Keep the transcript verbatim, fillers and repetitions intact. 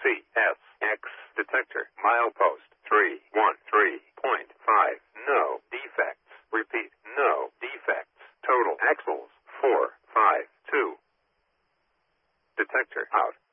C S X detector. Milepost three one three point five. No defects. Repeat, no defects. Total axles four five two. Detector out.